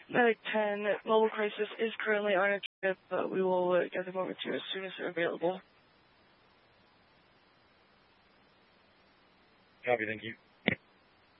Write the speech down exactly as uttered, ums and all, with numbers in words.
Medic ten, Mobile Crisis is currently on a trip, but we will uh, get them over to you as soon as they're available. Copy, thank you.